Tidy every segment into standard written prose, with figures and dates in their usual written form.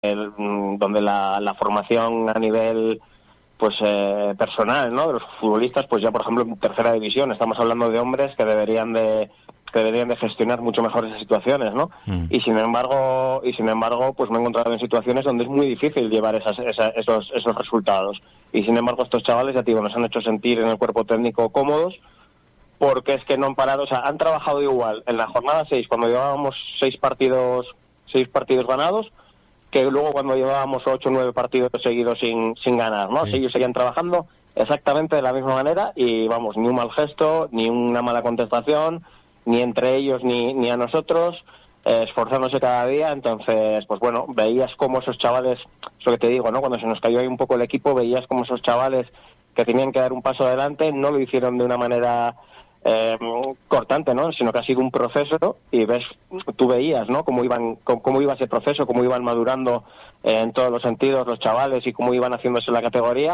donde la formación a nivel pues personal, ¿no?, de los futbolistas, pues ya por ejemplo en tercera división estamos hablando de hombres que deberían de gestionar mucho mejor esas situaciones, ¿no? Y sin embargo pues me he encontrado en situaciones donde es muy difícil llevar esos resultados, y sin embargo estos chavales, ya te digo, nos han hecho sentir en el cuerpo técnico cómodos, porque es que no han parado, o sea, han trabajado igual en la jornada 6 cuando llevábamos 6 partidos ganados, que luego cuando llevábamos 8 o 9 partidos seguidos sin ganar, ¿no? Sí. Ellos seguían trabajando exactamente de la misma manera y, vamos, ni un mal gesto, ni una mala contestación, ni entre ellos ni a nosotros, esforzándose cada día. Entonces, pues bueno, veías cómo esos chavales, eso que te digo, ¿no?, cuando se nos cayó ahí un poco el equipo, veías cómo esos chavales que tenían que dar un paso adelante no lo hicieron de una manera cortante, ¿no?, sino que ha sido un proceso, y tú veías, ¿no?, cómo iba ese proceso, cómo iban madurando en todos los sentidos los chavales y cómo iban haciéndose la categoría,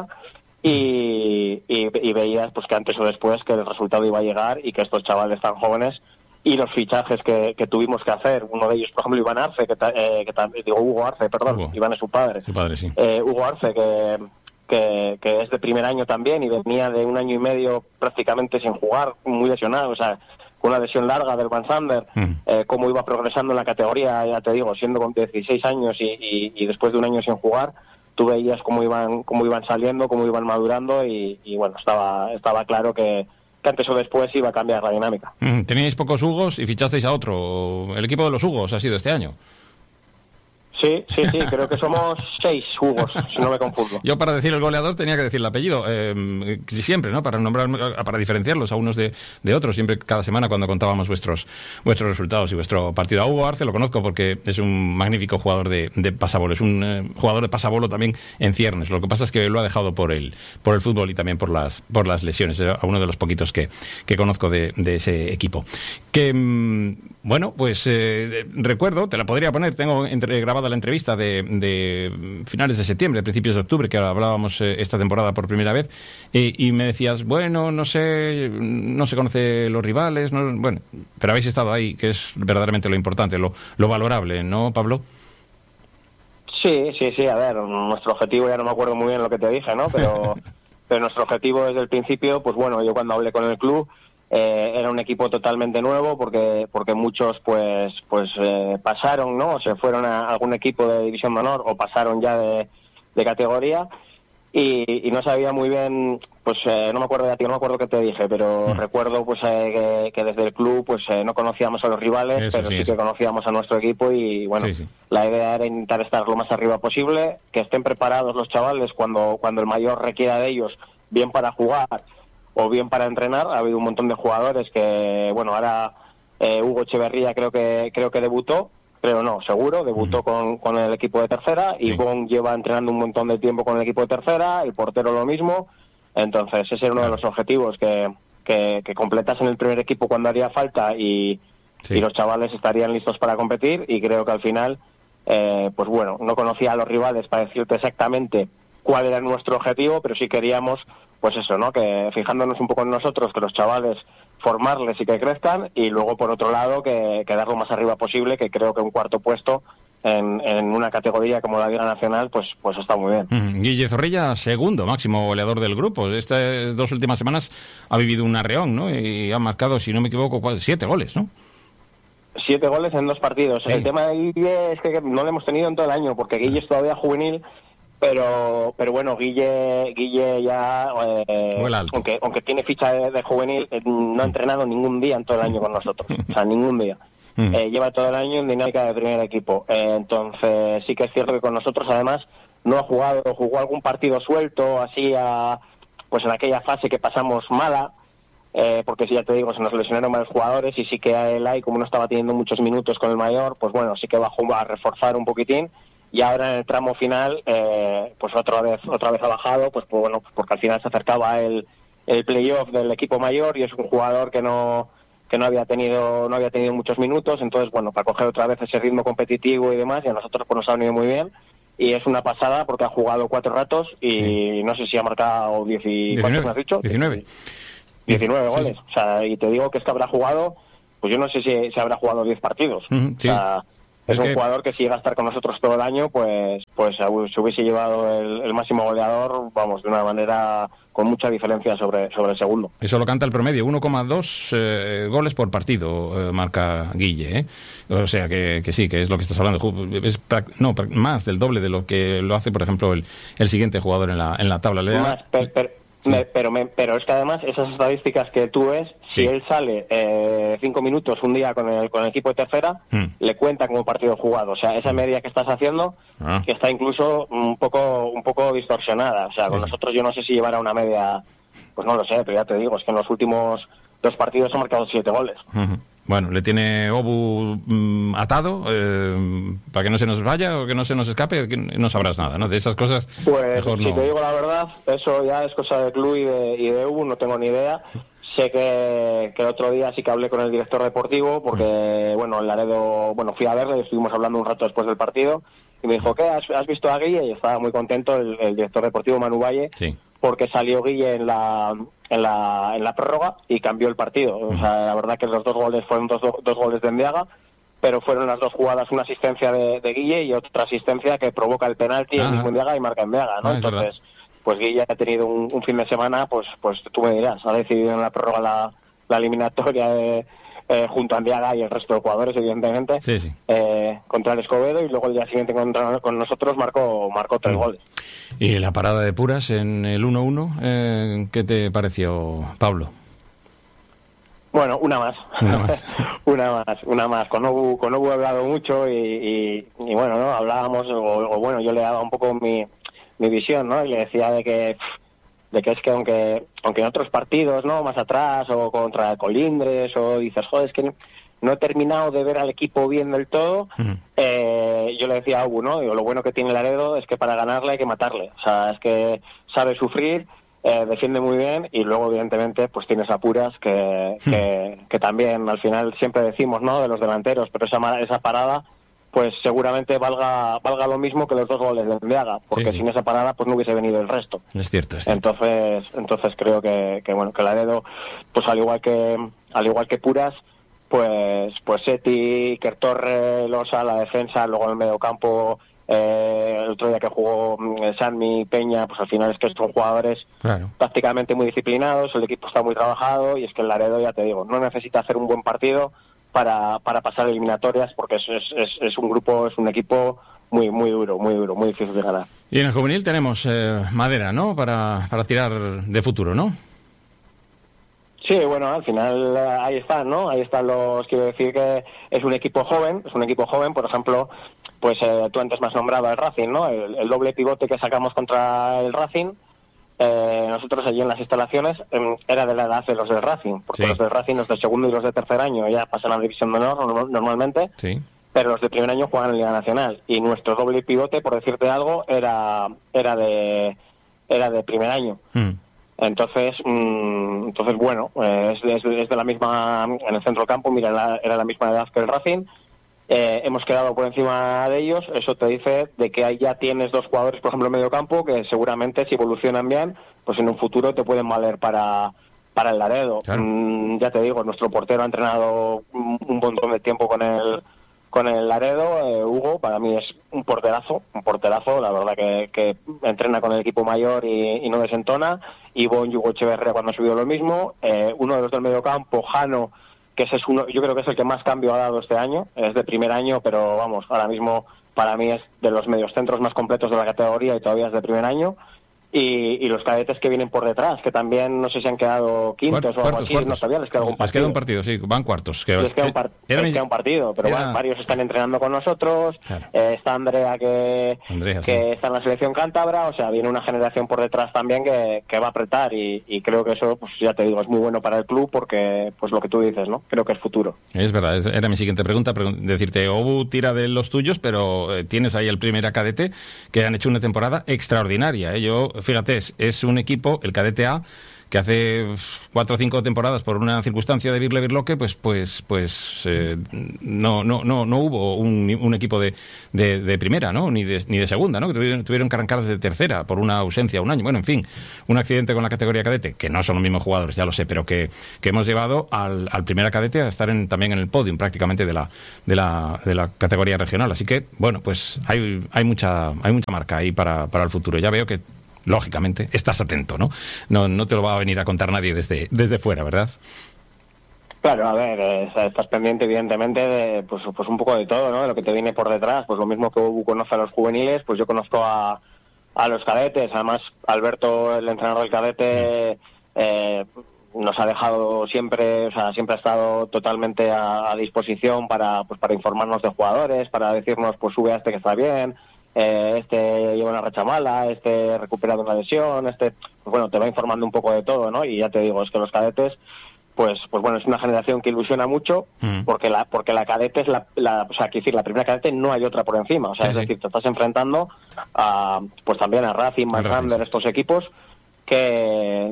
y veías pues que antes o después que el resultado iba a llegar, y que estos chavales tan jóvenes y los fichajes que tuvimos que hacer, uno de ellos por ejemplo Iván Arce, Hugo Arce, perdón, Iván es su padre, sí. Hugo Arce, que es de primer año también y venía de 1 año y medio prácticamente sin jugar, muy lesionado, o sea, con una lesión larga del Van Sander, cómo iba progresando en la categoría, ya te digo, siendo con 16 años y después de 1 año sin jugar, tú veías cómo iban saliendo, cómo iban madurando, y bueno, estaba claro que antes o después iba a cambiar la dinámica. Teníais pocos Hugos y fichasteis a otro. El equipo de los Hugos ha sido este año. Sí, creo que somos 6 Hugos, si no me confundo. Yo para decir el goleador tenía que decir el apellido, siempre, ¿no?, para nombrar, para diferenciarlos a unos de otros, siempre cada semana cuando contábamos vuestros resultados y vuestro partido. A Hugo Arce lo conozco porque es un magnífico jugador de pasabolo, es un jugador de pasabolo también en ciernes. Lo que pasa es que lo ha dejado por el fútbol y también por las lesiones. Era uno de los poquitos que conozco de ese equipo. Que bueno, pues recuerdo, te la podría poner, tengo grabada la entrevista de finales de septiembre, principios de octubre, que hablábamos esta temporada por primera vez, y me decías, bueno, no se conoce los rivales, bueno, pero habéis estado ahí, que es verdaderamente lo importante, lo valorable, ¿no, Pablo? Sí, a ver, nuestro objetivo, ya no me acuerdo muy bien lo que te dije, ¿no?, pero nuestro objetivo desde el principio, pues bueno, yo cuando hablé con el club, era un equipo totalmente nuevo, porque muchos pues pasaron, ¿no?, o se fueron a algún equipo de división de honor o pasaron ya de categoría, y no sabía muy bien, pues no me acuerdo de ti, no me acuerdo qué te dije, pero recuerdo pues que desde el club pues no conocíamos a los rivales, pero sí que conocíamos a nuestro equipo, y bueno, la idea era intentar estar lo más arriba posible, que estén preparados los chavales cuando el mayor requiera de ellos, bien para jugar o bien para entrenar. Ha habido un montón de jugadores que, bueno, ahora Hugo Echeverría creo que debutó, debutó con el equipo de tercera, y Bon lleva entrenando un montón de tiempo con el equipo de tercera, el portero lo mismo. Entonces ese era uno de los objetivos, que completasen el primer equipo cuando haría falta, y los chavales estarían listos para competir, y creo que al final, pues bueno, no conocía a los rivales para decirte exactamente cuál era nuestro objetivo, pero sí queríamos, pues eso, ¿no?, que fijándonos un poco en nosotros, que los chavales formarles y que crezcan, y luego por otro lado que dar lo más arriba posible, que creo que un cuarto puesto en una categoría como la Liga Nacional pues está muy bien. Guille Zorrilla, segundo máximo goleador del grupo. Estas 2 últimas semanas ha vivido un arreón, ¿no?, y ha marcado, si no me equivoco, 7 goles, ¿no? 7 goles en 2 partidos. El tema de Guille es que no lo hemos tenido en todo el año, porque Guille es todavía juvenil, pero bueno, Guille ya, aunque tiene ficha de juvenil, no ha entrenado ningún día en todo el año con nosotros, o sea, ningún día. Lleva todo el año en dinámica de primer equipo. Entonces sí que es cierto que con nosotros además no ha jugado, jugó algún partido suelto, así pues en aquella fase que pasamos mala, porque si ya te digo, se nos lesionaron varios jugadores, y sí que a él, como no estaba teniendo muchos minutos con el mayor, pues bueno, sí que bajó a reforzar un poquitín. Y ahora en el tramo final, pues otra vez ha bajado, pues bueno, porque al final se acercaba el playoff del equipo mayor, y es un jugador que no había tenido muchos minutos. Entonces bueno, para coger otra vez ese ritmo competitivo y demás, y a nosotros pues nos ha venido muy bien, y es una pasada porque ha jugado 4 ratos y no sé si ha marcado 19, ¿cuántos me has dicho? 19 goles, o sea, y te digo que es que habrá jugado, pues yo no sé si habrá jugado 10 partidos, o sea, es un jugador que si llega a estar con nosotros todo el año, pues se hubiese llevado el máximo goleador, vamos, de una manera con mucha diferencia sobre el segundo. Eso lo canta el promedio, 1,2 goles por partido marca Guille, ¿eh? O sea que sí, que es lo que estás hablando. Es más del doble de lo que lo hace, por ejemplo, el siguiente jugador en la tabla. Más, pero es que además esas estadísticas que tú ves, si él sale 5 minutos un día con el equipo de tercera, le cuenta como partido jugado. O sea, esa media que estás haciendo, que está incluso un poco distorsionada. O sea, con nosotros yo no sé si llevará una media, pues no lo sé, pero ya te digo, es que en los últimos 2 partidos ha marcado 7 goles. Bueno, le tiene Obu atado para que no se nos vaya o que no se nos escape, que no sabrás nada, ¿no? De esas cosas. Pues mejor si no. te digo la verdad, eso ya es cosa del club y de Obu, no tengo ni idea. Sé que el otro día sí que hablé con el director deportivo porque, bueno, en Laredo, fui a verle y estuvimos hablando un rato después del partido y me dijo, ¿qué? ¿Has visto a Guille? Y estaba muy contento el director deportivo, Manu Valle, porque salió Guille en la prórroga y cambió el partido. O sea, la verdad que los 2 goles fueron dos goles de Endiaga, pero fueron las 2 jugadas, una asistencia de Guille y otra asistencia que provoca el penalti en Endiaga y marca Endiaga, ¿no? Entonces, pues Guille ha tenido un fin de semana, pues tú me dirás, ha decidido en la prórroga la eliminatoria junto a Endiaga y el resto de jugadores, evidentemente, contra el Escobedo, y luego el día siguiente con nosotros marcó 3 goles. ¿Y la parada de Puras en el 1-1, qué te pareció, Pablo? Bueno, una más. una más. Con Obu he hablado mucho y bueno, ¿no? Hablábamos, o bueno, yo le daba un poco mi visión, ¿no? Y le decía de que es que aunque en otros partidos, ¿no? Más atrás, o contra Colindres, o dices, joder, es que no he terminado de ver al equipo bien del todo, yo le decía a Obu, ¿no? Digo, lo bueno que tiene Laredo es que para ganarle hay que matarle. O sea, es que sabe sufrir, defiende muy bien, y luego evidentemente pues tienes a Puras que también al final siempre decimos, ¿no? De los delanteros, pero esa parada pues seguramente valga lo mismo que los 2 goles de Endiaga, porque sin esa parada pues no hubiese venido el resto. Es cierto. Entonces creo que Laredo, pues al igual que Puras, pues Seti, Iker Torre, Losa, la defensa, luego en el mediocampo, el otro día que jugó Sanmi, Peña, pues al final es que son jugadores prácticamente muy disciplinados, el equipo está muy trabajado, y es que el Laredo, ya te digo, no necesita hacer un buen partido para pasar eliminatorias, porque es un equipo muy duro, muy difícil de ganar. Y en el juvenil tenemos madera, ¿no? Para tirar de futuro, ¿no? Sí, bueno, al final ahí están, ¿no? Ahí están quiero decir que es un equipo joven, por ejemplo, pues tú antes me has nombrado el Racing, ¿no? El doble pivote que sacamos contra el Racing, nosotros allí en las instalaciones era de la edad de los del Racing, porque los del Racing, los de segundo y los de tercer año ya pasan a la división de honor normalmente, pero los de primer año juegan en Liga Nacional, y nuestro doble pivote, por decirte algo, era de primer año. Entonces bueno, es de la misma, en el centro del campo, mira, era la misma edad que el Racing. Hemos quedado por encima de ellos. Eso te dice de que ahí ya tienes 2 jugadores, por ejemplo, en medio campo, que seguramente si evolucionan bien, pues en un futuro te pueden valer para el Laredo. Ya te digo, nuestro portero ha entrenado un montón de tiempo con el Laredo. Hugo, para mí es un porterazo, la verdad que entrena con el equipo mayor y no desentona. Ivonne y Hugo Echeverría cuando ha subido lo mismo. Uno de los del medio campo, Jano, que ese es uno, yo creo que es el que más cambio ha dado este año, es de primer año, pero vamos, ahora mismo para mí es de los mediocentros más completos de la categoría y todavía es de primer año. Y los cadetes que vienen por detrás, que también no sé si han quedado quintos o algo así, no todavía les queda un partido. Les queda un partido, sí, van cuartos. Les queda un partido, pero varios están entrenando con nosotros. Está Andrea que está en la selección cántabra, o sea, viene una generación por detrás también que va a apretar, y creo que eso, pues ya te digo, es muy bueno para el club, porque pues lo que tú dices, ¿no? Creo que es futuro. Es verdad, era mi siguiente pregunta, decirte, Obu tira de los tuyos, pero tienes ahí el primer cadete que han hecho una temporada extraordinaria, Yo fíjate, es un equipo, el Cadete A, que hace 4 o 5 temporadas, por una circunstancia de Birle-Birloque, no hubo un equipo de primera, ¿no? Ni de segunda, ¿no? Que tuvieron que arrancar desde tercera por una ausencia un año. Bueno, en fin, un accidente con la categoría cadete, que no son los mismos jugadores, ya lo sé, pero que hemos llevado al primera cadete a estar también en el podium prácticamente de la categoría regional. Así que, bueno, pues hay mucha marca ahí para el futuro. Ya veo que lógicamente, estás atento, ¿no? No te lo va a venir a contar nadie desde fuera, ¿verdad? Claro, a ver, estás pendiente evidentemente de pues un poco de todo, ¿no? De lo que te viene por detrás. Pues lo mismo que Obu conoce a los juveniles, pues yo conozco a los cadetes. Además, Alberto, el entrenador del cadete, nos ha dejado siempre, o sea, siempre ha estado totalmente a disposición para informarnos de jugadores, para decirnos, pues sube a este que está bien, este lleva una racha mala, este recupera de una lesión, pues bueno, te va informando un poco de todo, ¿no? Y ya te digo, es que los cadetes, pues bueno, es una generación que ilusiona mucho, porque la cadete es o sea, quiero decir, la primera cadete no hay otra por encima, o sea, es decir, te estás enfrentando pues también a Racing, Manrander, estos equipos que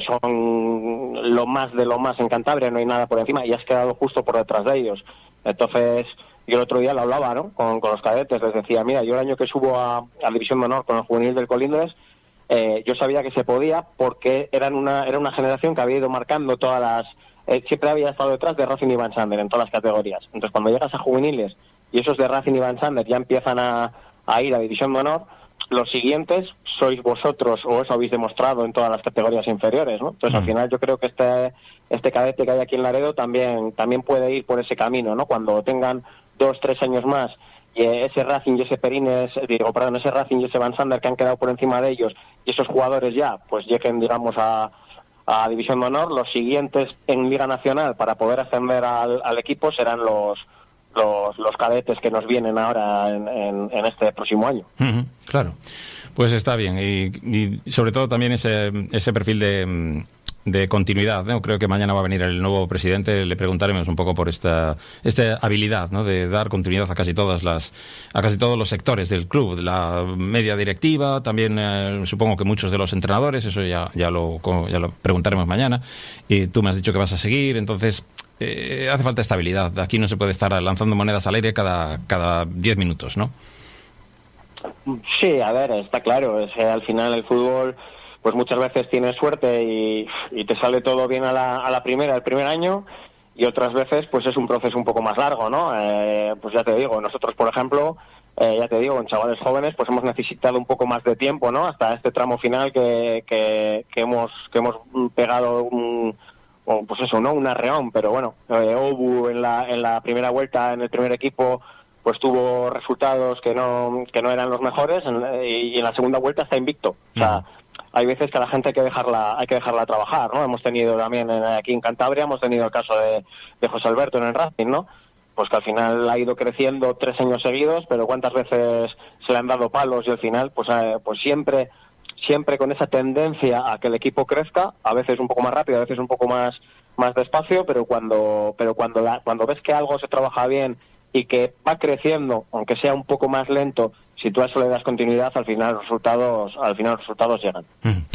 son lo más de lo más en Cantabria, no hay nada por encima y has quedado justo por detrás de ellos. Entonces, yo el otro día lo hablaba, ¿no? Con los cadetes, les decía, mira, yo el año que subo a División de Honor con el juvenil del Colindres, yo sabía que se podía porque era una generación que había ido marcando todas las... siempre había estado detrás de Racing y Van Sander en todas las categorías. Entonces, cuando llegas a juveniles y esos de Racing y Van Sander ya empiezan a ir a División de Honor, los siguientes sois vosotros, o eso habéis demostrado en todas las categorías inferiores, ¿no? Entonces, al final yo creo que este cadete que hay aquí en Laredo también puede ir por ese camino, ¿no? Cuando tengan 2, 3 años más y ese Racing y ese ese Racing y ese Van Sander que han quedado por encima de ellos y esos jugadores ya pues lleguen, digamos, a División de Honor, los siguientes en Liga Nacional para poder ascender al equipo serán los cadetes que nos vienen ahora en este próximo año. Claro, pues está bien y sobre todo también ese perfil de continuidad, ¿no? Creo que mañana va a venir el nuevo presidente, le preguntaremos un poco por esta habilidad, ¿no? De dar continuidad a casi todos los sectores del club, la media directiva, también supongo que muchos de los entrenadores, eso ya lo preguntaremos mañana, y tú me has dicho que vas a seguir, entonces hace falta estabilidad, aquí no se puede estar lanzando monedas al aire cada 10 minutos, ¿no? Sí, a ver, está claro, al final el fútbol pues muchas veces tienes suerte y te sale todo bien a la primera, el primer año, y otras veces pues es un proceso un poco más largo, ¿no? Pues ya te digo, nosotros por ejemplo, ya te digo, en chavales jóvenes pues hemos necesitado un poco más de tiempo, ¿no? Hasta este tramo final que hemos pegado pues eso, ¿no? Un arreón, pero bueno, Obu en la primera vuelta en el primer equipo pues tuvo resultados que no eran los mejores y en la segunda vuelta está invicto, o sea, hay veces que a la gente hay que dejarla trabajar, ¿no? Hemos tenido también aquí en Cantabria, hemos tenido el caso de José Alberto en el Racing, ¿no? Pues que al final ha ido creciendo 3 años seguidos, pero cuántas veces se le han dado palos y al final, pues siempre con esa tendencia a que el equipo crezca, a veces un poco más rápido, a veces un poco más despacio, pero cuando ves que algo se trabaja bien y que va creciendo, aunque sea un poco más lento, si tú a eso le das continuidad, al final los resultados llegan.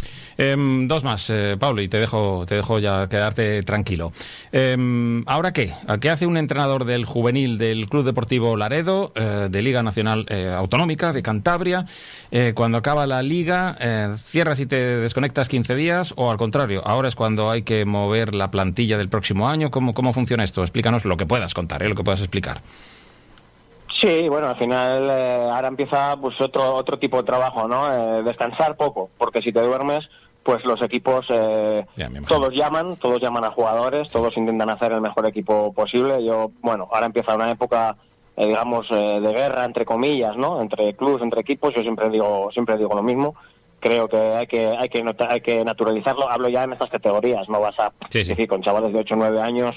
2 más, Pablo, y te dejo ya quedarte tranquilo. ¿Ahora qué? ¿Qué hace un entrenador del juvenil del Club Deportivo Laredo, de Liga Nacional Autonómica de Cantabria? Cuando acaba la liga, ¿cierras y te desconectas 15 días? ¿O al contrario, ahora es cuando hay que mover la plantilla del próximo año? ¿Cómo funciona esto? Explícanos lo que puedas contar, lo que puedas explicar. Sí, bueno, al final ahora empieza pues otro tipo de trabajo, ¿no? Descansar poco, porque si te duermes, pues los equipos todos llaman a jugadores, todos intentan hacer el mejor equipo posible. Ahora empieza una época, digamos, de guerra entre comillas, ¿no? Entre clubes, entre equipos. Yo siempre digo lo mismo. Creo que hay que naturalizarlo. Hablo ya en estas categorías. No vas a decir con chavales de 8 o 9 años.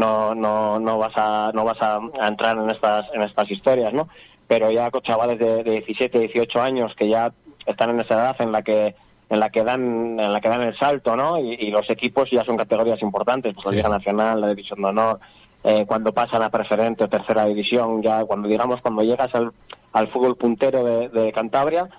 No vas a entrar en estas historias, ¿no? Pero ya con chavales de 17, 18 años que ya están en esa edad en la que dan el salto, ¿no? Y los equipos ya son categorías importantes, pues la Liga Nacional, la División de Honor, cuando pasan a preferente o tercera división, ya cuando llegas al fútbol puntero de Cantabria,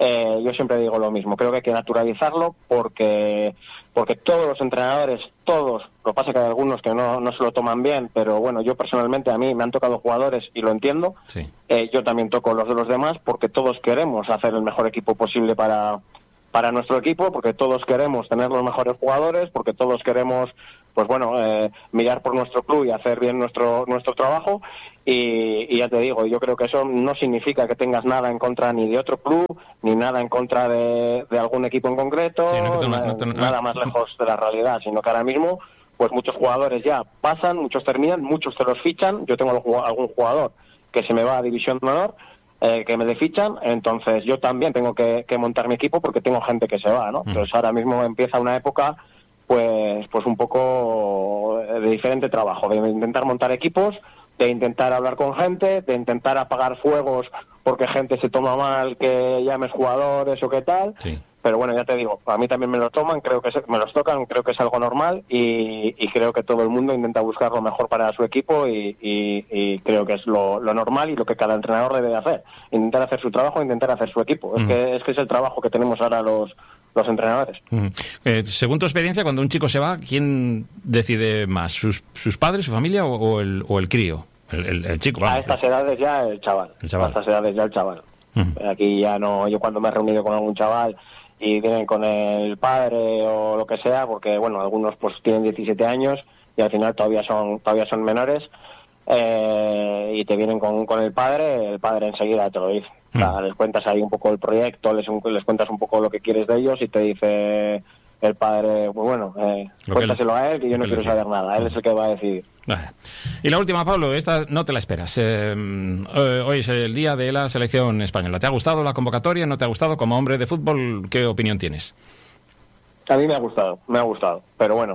yo siempre digo lo mismo. Creo que hay que naturalizarlo porque todos los entrenadores, todos, lo que pasa es que hay algunos que no se lo toman bien, pero bueno, yo personalmente, a mí me han tocado jugadores y lo entiendo. Sí. Yo también toco los de los demás porque todos queremos hacer el mejor equipo posible para nuestro equipo, porque todos queremos tener los mejores jugadores, porque todos queremos, pues bueno, mirar por nuestro club y hacer bien nuestro trabajo. Y ya te digo, yo creo que eso no significa que tengas nada en contra ni de otro club, ni nada en contra de algún equipo en concreto, Sí, nada más lejos de la realidad, sino que ahora mismo, pues muchos jugadores ya pasan, muchos terminan, muchos te los fichan. Yo tengo algún jugador que se me va a División de Honor, que me defichan, entonces yo también tengo que montar mi equipo porque tengo gente que se va, ¿no? Entonces ahora mismo empieza una época pues un poco de diferente trabajo, de intentar montar equipos, de intentar hablar con gente, de intentar apagar fuegos porque gente se toma mal que llames jugadores o qué tal. Sí. Pero bueno, ya te digo, a mí también me lo toman, me los tocan, creo que es algo normal y creo que todo el mundo intenta buscar lo mejor para su equipo y creo que es lo normal y lo que cada entrenador debe hacer. Intentar hacer su trabajo, intentar hacer su equipo. Es que es el trabajo que tenemos ahora los entrenadores. Según tu experiencia, cuando un chico se va, ¿quién decide más? ¿Sus padres, su familia o el crío? El chico, vamos. A estas edades ya el chaval. A estas edades ya el chaval. Aquí ya no, yo cuando me he reunido con algún chaval y vienen con el padre o lo que sea, porque bueno, algunos pues tienen 17 años y al final todavía son menores, y te vienen con el padre enseguida te lo dice. O sea, les cuentas ahí un poco el proyecto, les cuentas un poco lo que quieres de ellos y te dice el padre, pues bueno, cuéntaselo a él, que yo no quiero saber nada, él es el que va a decidir. Y la última, Pablo, esta no te la esperas. Hoy es el día de la selección española. ¿Te ha gustado la convocatoria? ¿No te ha gustado? Como hombre de fútbol, ¿qué opinión tienes? A mí me ha gustado, pero bueno,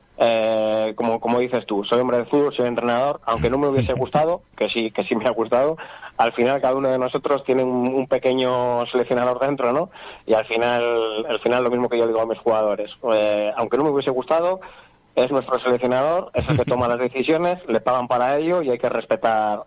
como dices tú, soy hombre de fútbol, soy entrenador, aunque no me hubiese gustado, que sí me ha gustado, al final cada uno de nosotros tiene un pequeño seleccionador dentro, ¿no? Y al final lo mismo que yo digo a mis jugadores, aunque no me hubiese gustado, es nuestro seleccionador, es el que toma las decisiones, le pagan para ello y hay que respetar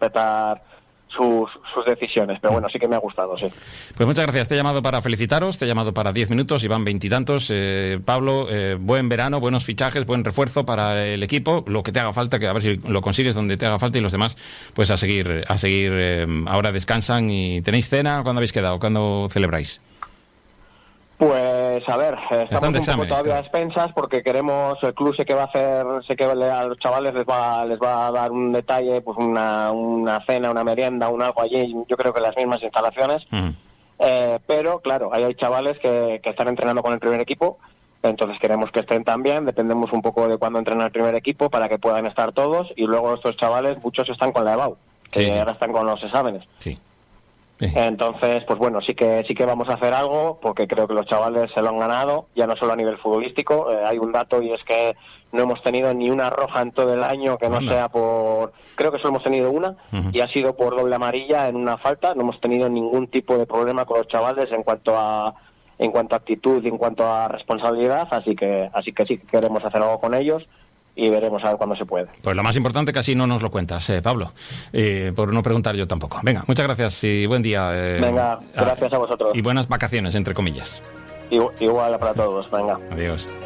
sus decisiones, pero bueno, sí que me ha gustado, sí. Pues muchas gracias, te he llamado para felicitaros, te he llamado para 10 minutos y van 20 y tantos. Pablo, buen verano, buenos fichajes, buen refuerzo para el equipo, lo que te haga falta, que a ver si lo consigues donde te haga falta, y los demás pues a seguir, ahora descansan. ¿Y tenéis cena? ¿Cuándo habéis quedado? ¿Cuándo celebráis? Pues a ver, estamos un poco todavía a claro. expensas porque queremos, el club sé que a los chavales les va a dar un detalle, pues una cena, una merienda, algo allí, yo creo que las mismas instalaciones, pero claro, hay chavales que están entrenando con el primer equipo, entonces queremos que estén también, dependemos un poco de cuándo entrena el primer equipo para que puedan estar todos, y luego estos chavales, muchos están con la EBAU, que ahora están con los exámenes. Sí. Entonces, pues bueno, sí que vamos a hacer algo porque creo que los chavales se lo han ganado, ya no solo a nivel futbolístico. Hay un dato y es que no hemos tenido ni una roja en todo el año que no sea por... Creo que solo hemos tenido una y ha sido por doble amarilla en una falta. No hemos tenido ningún tipo de problema con los chavales en cuanto a actitud y en cuanto a responsabilidad, así que sí que queremos hacer algo con ellos. Y veremos a ver cuándo se puede. Pues lo más importante casi no nos lo cuentas, Pablo, por no preguntar yo tampoco. Venga, muchas gracias y buen día. Venga, gracias a vosotros. Y buenas vacaciones, entre comillas. Igual para todos, venga. Adiós.